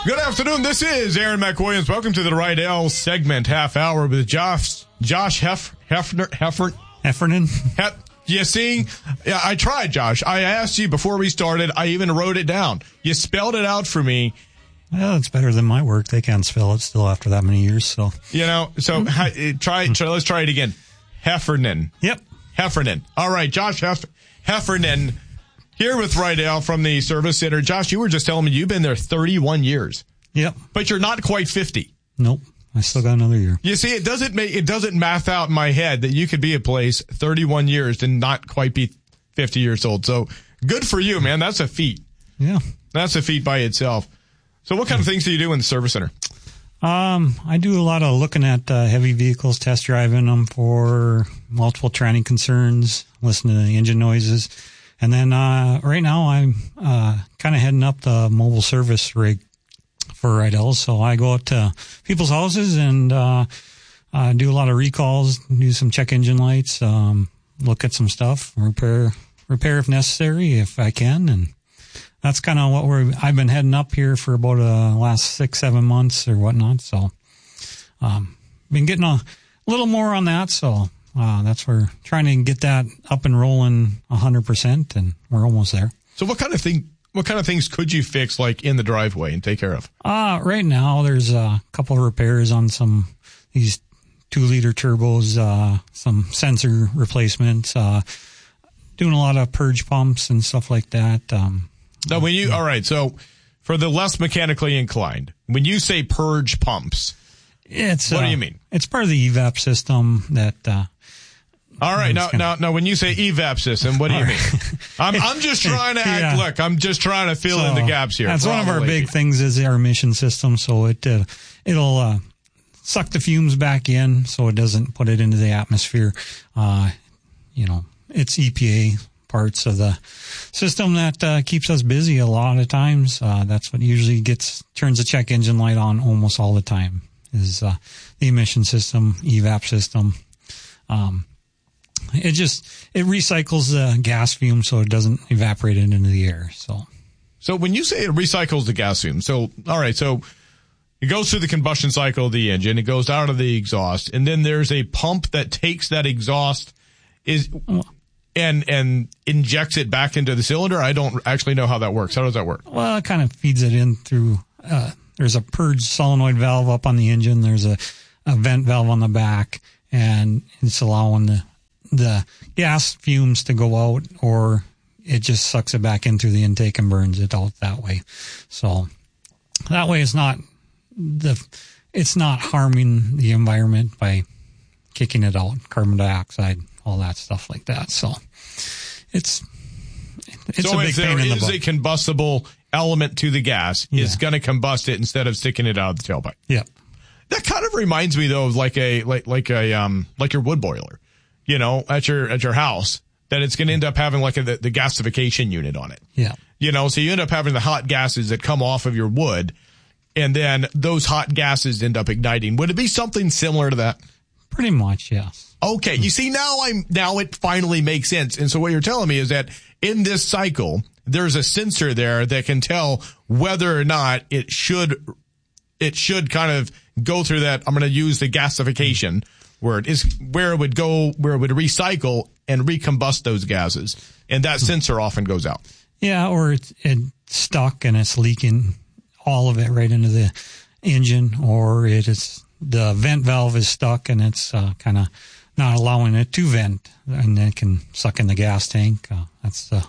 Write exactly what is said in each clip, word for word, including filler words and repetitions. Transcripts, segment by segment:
Good afternoon. This is Aaron McWilliams. Welcome to the Rydell segment, half hour with Josh Josh Hef, Hefner Heffer Heffernan. Hef, you see, yeah, I tried, Josh. I asked you before we started. I even wrote it down. You spelled it out for me. Well, it's better than my work. They can't spell it still after that many years. So you know. So mm-hmm. try, try. Let's try it again. Heffernan. Yep. Heffernan. All right, Josh Hef, Heffernan. Here with Rydell from the Service Center. Josh, you were just telling me you've been there thirty-one years. Yep. But you're not quite fifty. Nope. I still got another year. You see, it doesn't make, it doesn't math out in my head that you could be a place thirty-one years and not quite be fifty years old. So good for you, man. That's a feat. Yeah. That's a feat by itself. So what kind of things do you do in the Service Center? Um, I do a lot of looking at uh, heavy vehicles, test driving them for multiple tranny concerns, listening to the engine noises. And then, uh, right now I'm, uh, kind of heading up the mobile service rig for Rydell. So I go out to people's houses and, uh, uh, do a lot of recalls, do some check engine lights, um, look at some stuff, repair, repair if necessary, if I can. And that's kind of what we're, I've been heading up here for about, uh, last six, seven months or whatnot. So, um, been getting a little more on that. So, Uh, that's where trying to get that up and rolling a hundred percent, and we're almost there. So what kind of thing, what kind of things could you fix like in the driveway and take care of? Uh, right now there's a couple of repairs on some, these two liter turbos, uh, some sensor replacements, uh, doing a lot of purge pumps and stuff like that. Um, now when you, all right. So for the less mechanically inclined, when you say purge pumps, it's, what uh, do you mean? It's part of the E V A P system that, uh, all right. Now, now, now, when you say E V A P system, what do you right. mean? I'm, I'm just trying to act, yeah. look, I'm just trying to fill so, in the gaps here. That's one of our big things is our emission system. So it, uh, it'll, uh, suck the fumes back in so it doesn't put it into the atmosphere. Uh, you know, it's E P A parts of the system that, uh, keeps us busy a lot of times. Uh, that's what usually gets, turns the check engine light on almost all the time is, uh, the emission system, E V A P system. Um, It just, it recycles the gas fume so it doesn't evaporate it into the air. So, so when you say it recycles the gas fume, so, all right, so it goes through the combustion cycle of the engine, it goes out of the exhaust, and then there's a pump that takes that exhaust is, and, and injects it back into the cylinder. I don't actually know how that works. How does that work? Well, it kind of feeds it in through, uh, there's a purge solenoid valve up on the engine. There's a, a vent valve on the back, and it's allowing the, the gas fumes to go out, or it just sucks it back in through the intake and burns it out that way. So that way it's not the, it's not harming the environment by kicking it out, carbon dioxide, all that stuff like that. So it's, it's so a big if there pain in the is butt. a combustible element to the gas, Yeah. it's going to combust it instead of sticking it out of the tailpipe. Yeah. That kind of reminds me though of like a, like, like a, um, like your wood boiler. You know, at your, at your house, that it's going to end up having like a, the, the gasification unit on it. Yeah. You know, so you end up having the hot gases that come off of your wood, and then those hot gases end up igniting. Would it be something similar to that? Pretty much, yes. Okay. You see, now I'm, now it finally makes sense. And so what you're telling me is that in this cycle, there's a sensor there that can tell whether or not it should, it should kind of go through that. I'm going to use the gasification word is where it would go, where it would recycle and recombust those gases. And that sensor often goes out. Yeah. Or it's, it's stuck and it's leaking all of it right into the engine, or it is, the vent valve is stuck and it's, uh, kind of not allowing it to vent, and it can suck in the gas tank. Uh, that's the,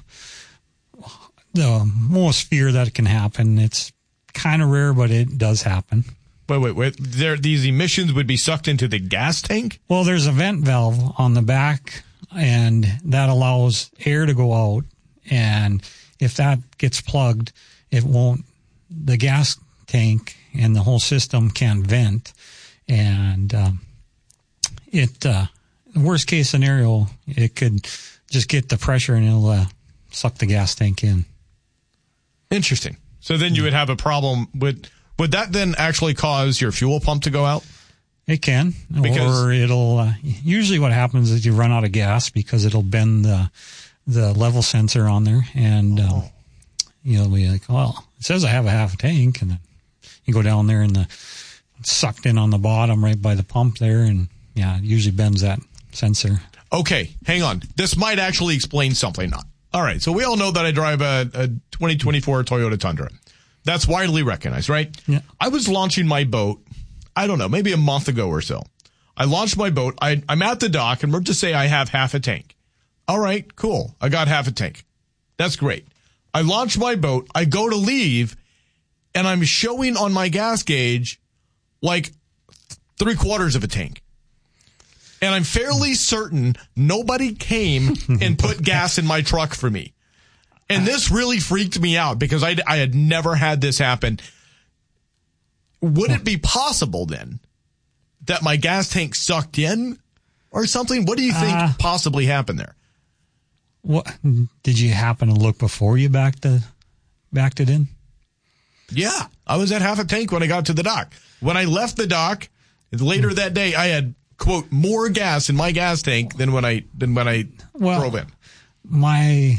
the most fear that can happen. It's kind of rare, but it does happen. Wait, wait, wait. There, these emissions would be sucked into the gas tank? Well, there's a vent valve on the back, and that allows air to go out. And if that gets plugged, it won't, the gas tank and the whole system can't vent. And, um, it, uh, worst case scenario, it could just get the pressure and it'll, uh, suck the gas tank in. Interesting. So then you would have a problem with, would that then actually cause your fuel pump to go out? It can, because, or it'll, uh, usually what happens is you run out of gas because it'll bend the, the level sensor on there, and, um, oh. you'll be like, well, it says I have a half a tank, and then you go down there and the sucked in on the bottom right by the pump there, and yeah, it usually bends that sensor. Okay, hang on. This might actually explain something. All right, so we all know that I drive a, a twenty twenty-four Toyota Tundra. That's widely recognized, right? Yeah. I was launching my boat, I don't know, maybe a month ago or so. I launched my boat. I, I'm at the dock, and we're to say I have half a tank. All right, cool. I got half a tank. That's great. I launch my boat. I go to leave, and I'm showing on my gas gauge like three quarters of a tank. And I'm fairly certain nobody came and put gas in my truck for me. And this really freaked me out because I, I had never had this happen. Would it be possible then that my gas tank sucked in or something? What do you think uh, possibly happened there? What did you happen to look before you backed the backed it in? Yeah, I was at half a tank when I got to the dock. When I left the dock later that day, I had, quote, more gas in my gas tank than when I than when I well, drove in. My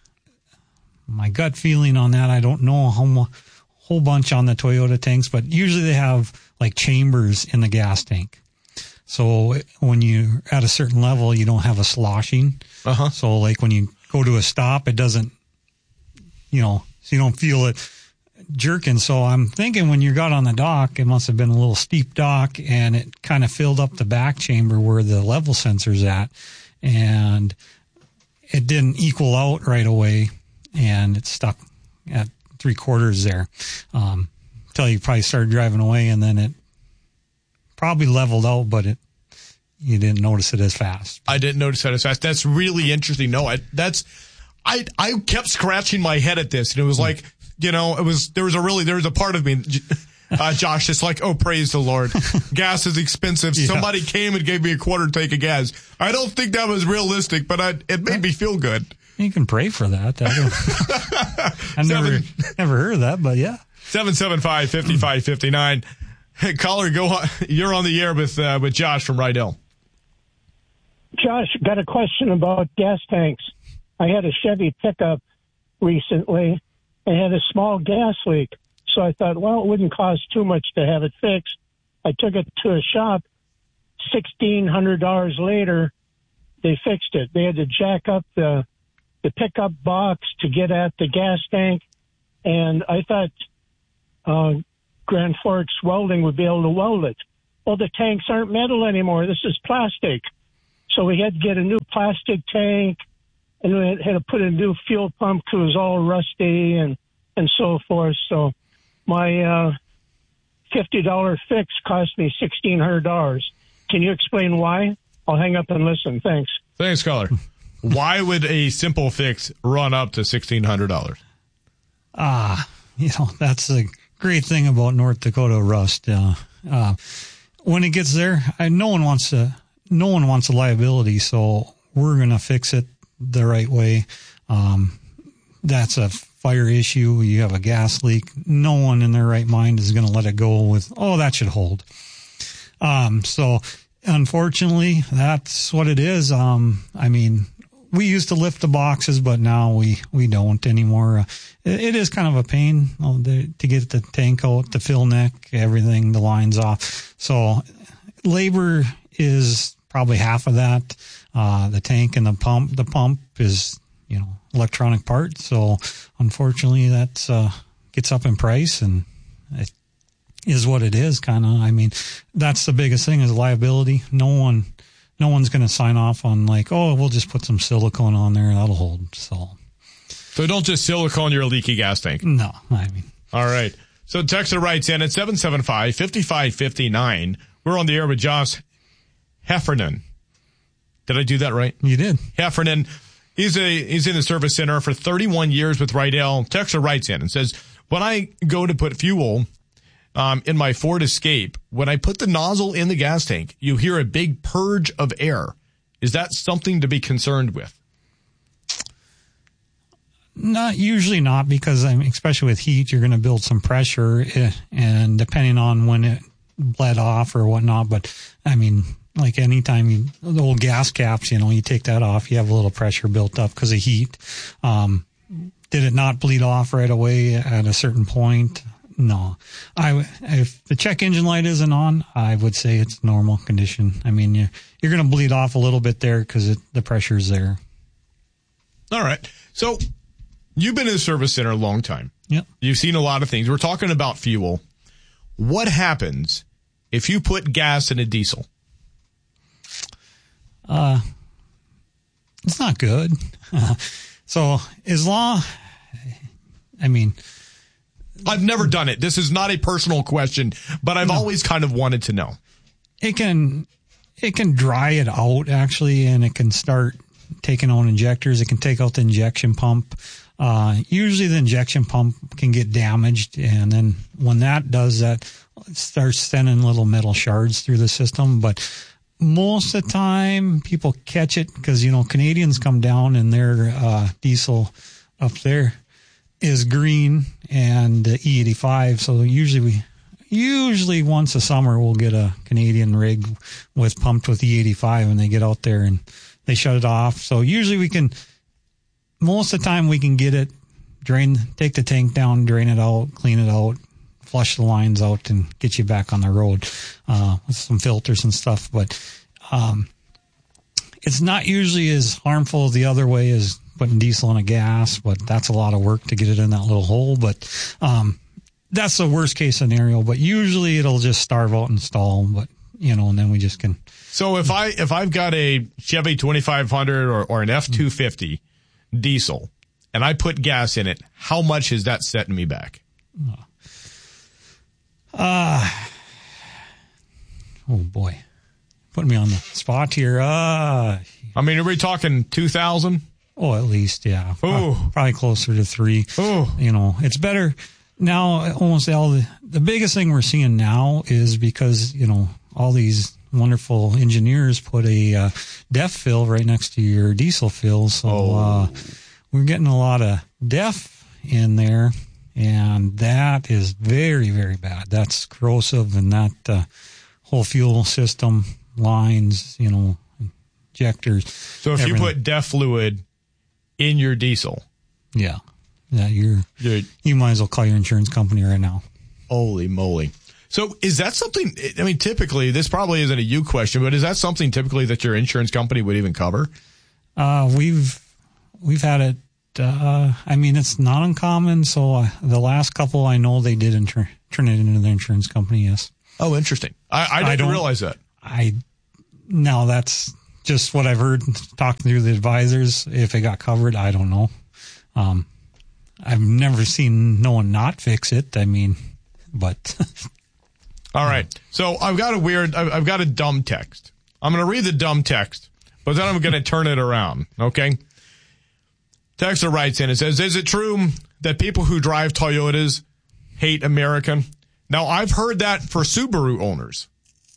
my gut feeling on that, I don't know a whole, whole bunch on the Toyota tanks, but usually they have like chambers in the gas tank. So when you're at a certain level, you don't have a sloshing. Uh-huh. So like when you go to a stop, it doesn't, you know, so you don't feel it jerking. So I'm thinking when you got on the dock, it must have been a little steep dock, and it kind of filled up the back chamber where the level sensor's at, and it didn't equal out right away, and it stuck at three quarters there um, until you probably started driving away, and then it probably leveled out, but it you didn't notice it as fast. I didn't notice it as fast. That's really interesting. No, I that's I I kept scratching my head at this, and it was like, you know, it was there was a really there was a part of me, uh, Josh. It's like, oh, praise the Lord, gas is expensive. Yeah. Somebody came and gave me a quarter tank of gas. I don't think that was realistic, but I, it made me feel good. You can pray for that. I never never heard of that, but yeah. Seven seven five fifty five fifty nine. Hey, caller, go on. You're on the air with uh, with Josh from Rydell. Josh, got a question about gas tanks. I had a Chevy pickup recently and had a small gas leak. So I thought, well, it wouldn't cost too much to have it fixed. I took it to a shop. sixteen hundred dollars later, they fixed it. They had to jack up the the pickup box to get at the gas tank. And I thought uh, Grand Forks Welding would be able to weld it. Well, the tanks aren't metal anymore. This is plastic. So we had to get a new plastic tank, and we had to put a new fuel pump because it was all rusty and, and so forth. So my uh, fifty dollars fix cost me sixteen hundred dollars. Can you explain why? I'll hang up and listen. Thanks. Thanks, caller. Why would a simple fix run up to sixteen hundred dollars? Ah, you know, that's the great thing about North Dakota rust. Uh, uh, when it gets there, I, no one wants to... No one wants a liability, so we're going to fix it the right way. Um, that's a fire issue. You have a gas leak. No one in their right mind is going to let it go with, oh, that should hold. Um, so unfortunately, that's what it is. Um, I mean, we used to lift the boxes, but now we, we don't anymore. Uh, it, it is kind of a pain uh, the, to get the tank out, the fill neck, everything, the lines off. So labor is probably half of that. Uh, the tank and the pump, the pump is, you know, electronic part. So unfortunately that, uh, gets up in price, and it is what it is kind of. I mean, that's the biggest thing is liability. No one, no one's going to sign off on like, oh, we'll just put some silicone on there. That'll hold. So, so don't just silicone your leaky gas tank. No, I mean, all right. So Texter writes in at seven seven five, five five five nine. We're on the air with Josh Heffernan. Did I do that right? You did. Heffernan. He's a he's in the service center for thirty-one years with Rydell. Texter writes in and says, when I go to put fuel um, in my Ford Escape, when I put the nozzle in the gas tank, you hear a big purge of air. Is that something to be concerned with? Not usually not, because I mean, especially with heat, you're going to build some pressure, and depending on when it bled off or whatnot. But I mean, like anytime you, the old gas caps, you know, you take that off, you have a little pressure built up because of heat. Um, did it not bleed off right away at a certain point? no. I, if the check engine light isn't on, I would say it's normal condition. I mean, you're, you're going to bleed off a little bit there because the pressure's there. All right. So you've been in the service center a long time. Yep. You've seen a lot of things. We're talking about fuel. What happens if you put gas in a diesel? Uh, it's not good. So as long, I mean, I've never done it. This is not a personal question, but I've no. always kind of wanted to know. It can, it can dry it out actually, and it can start taking out injectors. It can take out the injection pump. Uh, usually the injection pump can get damaged, and then when that does that, it starts sending little metal shards through the system. But most of the time, people catch it because, you know, Canadians come down and their uh, diesel up there is green and E eighty-five. So usually we, usually once a summer, we'll get a Canadian rig with pumped with E eighty-five, and they get out there and they shut it off. So usually we can, most of the time we can get it, drain, take the tank down, drain it out, clean it out, flush the lines out, and get you back on the road uh, with some filters and stuff. But um, it's not usually as harmful the other way as putting diesel in a gas, but that's a lot of work to get it in that little hole. But um, that's the worst case scenario. But usually it'll just starve out and stall. But, you know, and then we just can. So if I if I've got a Chevy twenty-five hundred or, or an F two fifty diesel and I put gas in it, how much is that setting me back? Uh, oh boy, putting me on the spot here. Uh, I mean, are we talking two thousand? Oh, at least, yeah. Oh, probably closer to three. Oh, you know, it's better now. Almost all the the biggest thing we're seeing now is because, you know, all these wonderful engineers put a uh, D E F fill right next to your diesel fill, so oh. uh, we're getting a lot of D E F in there. And that is very, very bad. That's corrosive, and that uh, whole fuel system, lines, you know, injectors. So if everything. You put D E F fluid in your diesel. Yeah. Yeah, you're, you're, you might as well call your insurance company right now. Holy moly. So is that something, I mean, typically, this probably isn't a you question, but is that something typically that your insurance company would even cover? Uh, we've, we've had it. Uh, I mean, it's not uncommon. So uh, the last couple I know they did inter- turn it into the insurance company. Yes. Oh, interesting. I, I didn't I don't, realize that. I, no, that's just what I've heard talking through the advisors. If it got covered, I don't know. Um, I've never seen no one not fix it. I mean, but. All right. So I've got a weird, I've got a dumb text. I'm going to read the dumb text, but then I'm going to turn it around. Okay. Texter writes in and says, is it true that people who drive Toyotas hate American? Now, I've heard that for Subaru owners.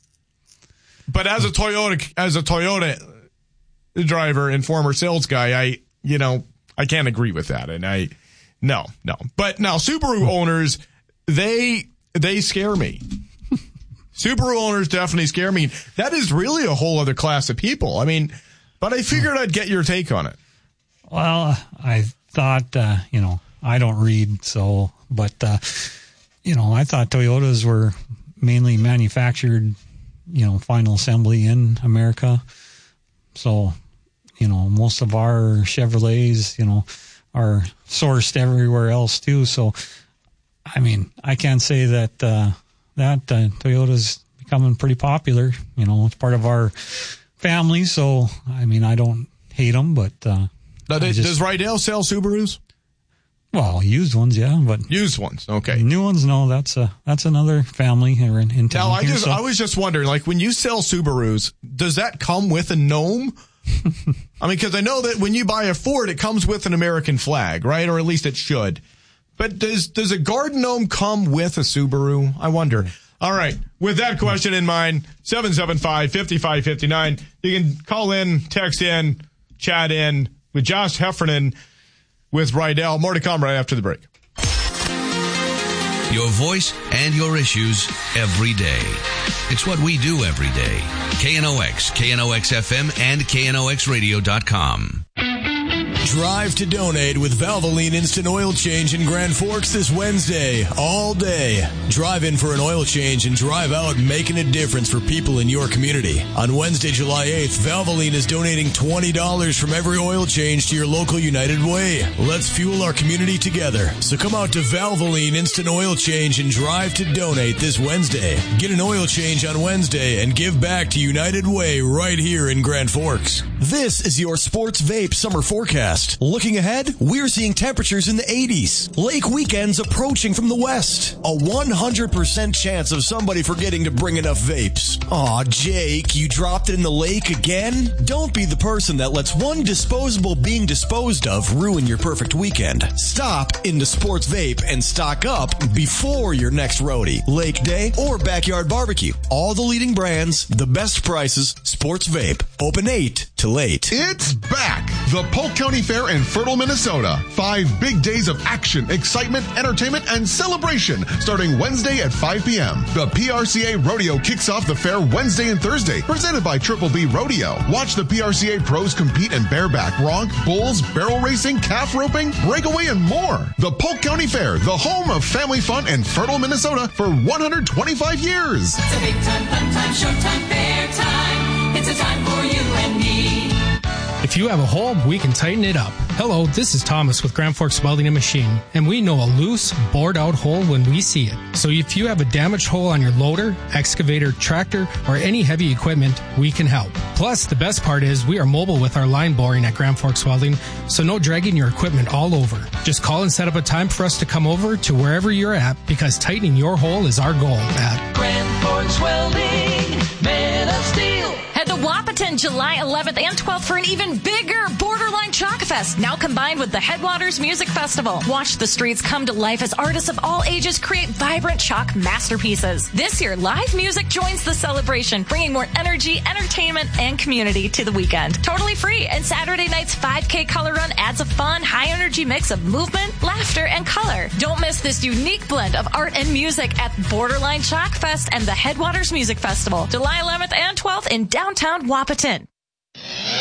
But as a Toyota, as a Toyota driver and former sales guy, I, you know, I can't agree with that. And I, no, no. But now Subaru owners, they, they scare me. Subaru owners definitely scare me. That is really a whole other class of people. I mean, but I figured I'd get your take on it. Well, I thought, uh, you know, I don't read, so, but, uh, you know, I thought Toyotas were mainly manufactured, you know, final assembly in America. So, you know, most of our Chevrolets, you know, are sourced everywhere else too. So, I mean, I can't say that, uh, that, uh, Toyota's becoming pretty popular. You know, it's part of our family. So, I mean, I don't hate them, but, uh, Now, does, just, does Rydell sell Subarus? Well, used ones, yeah, but used ones, okay. New ones, no. That's a that's another family here in, in town. Now, I here, just so. I was just wondering, like when you sell Subarus, does that come with a gnome? I mean, because I know that when you buy a Ford, it comes with an American flag, right? Or at least it should. But does does a garden gnome come with a Subaru? I wonder. All right. With that question in mind, seven seven five, five five five nine. You can call in, text in, chat in. With Josh Heffernan with Rydell. More to come right after the break. Your voice and your issues every day. It's what we do every day. K N O X, K N O X F M, and K N O X radio dot com. Drive to Donate with Valvoline Instant Oil Change in Grand Forks this Wednesday, all day. Drive in for an oil change and drive out making a difference for people in your community. On Wednesday, July eighth, Valvoline is donating twenty dollars from every oil change to your local United Way. Let's fuel our community together. So come out to Valvoline Instant Oil Change and Drive to Donate this Wednesday. Get an oil change on Wednesday and give back to United Way right here in Grand Forks. This is your Sports Vape summer forecast. Looking ahead, we're seeing temperatures in the eighties. Lake weekends approaching from the west. A one hundred percent chance of somebody forgetting to bring enough vapes. Aw, Jake, you dropped it in the lake again? Don't be the person that lets one disposable being disposed of ruin your perfect weekend. Stop into Sports Vape and stock up before your next roadie, lake day, or backyard barbecue. All the leading brands, the best prices, Sports Vape. Open eight to late. It's back! The Polk County Fair in Fertile, Minnesota. Five big days of action, excitement, entertainment, and celebration starting Wednesday at five p.m. The P R C A Rodeo kicks off the fair Wednesday and Thursday, presented by Triple B Rodeo. Watch the P R C A pros compete in bareback, bronc, bulls, barrel racing, calf roping, breakaway, and more. The Polk County Fair, the home of family fun in Fertile, Minnesota for one hundred twenty-five years. It's a big time, fun time, showtime, fair time. It's a time for you and me. If you have a hole, we can tighten it up. Hello, this is Thomas with Grand Forks Welding and Machine, and we know a loose, bored-out hole when we see it. So if you have a damaged hole on your loader, excavator, tractor, or any heavy equipment, we can help. Plus, the best part is we are mobile with our line boring at Grand Forks Welding, so no dragging your equipment all over. Just call and set up a time for us to come over to wherever you're at, because tightening your hole is our goal at Grand Forks Welding, men of steel. Head to Wahpeton July eleventh and twelfth for an even bigger Borderline Chalk Fest, now combined with the Headwaters Music Festival. Watch the streets come to life as artists of all ages create vibrant chalk masterpieces. This year, live music joins the celebration, bringing more energy, entertainment, and community to the weekend. Totally free, and Saturday night's five K color run adds a fun, high-energy mix of movement, laughter, and color. Don't miss this unique blend of art and music at Borderline Chalk Fest and the Headwaters Music Festival, July eleventh and twelfth in downtown Wahpeton.